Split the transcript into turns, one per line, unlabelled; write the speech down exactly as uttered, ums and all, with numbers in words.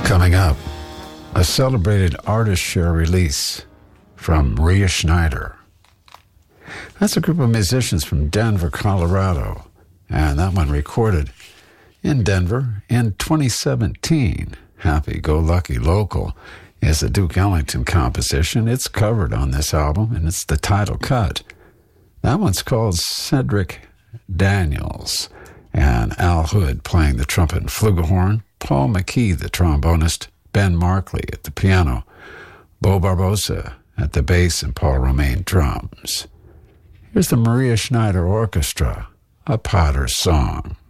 Coming up, a celebrated artist share release from Maria Schneider. That's a group of musicians from Denver, Colorado, and that one recorded in Denver in twenty seventeen. Happy Go Lucky Local is a Duke Ellington composition. It's covered on this album, and it's the title cut. That one's called Cedric Daniels, and Al Hood playing the trumpet and flugelhorn, Paul McKee, the trombonist, Ben Markley at the piano, Bo Barbosa at the bass, and Paul Romaine drums. Here's the Maria Schneider Orchestra, A Potter's Song.